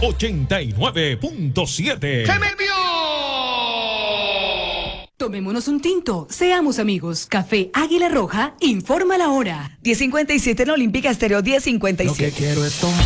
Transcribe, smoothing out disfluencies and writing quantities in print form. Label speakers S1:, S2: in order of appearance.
S1: 89.7.
S2: ¡Se me envió!
S3: Tomémonos un tinto, seamos amigos. Café Águila Roja, informa la hora.
S4: 10:57 en Olímpica Estéreo, 10:57.
S5: Lo que quiero es tomar.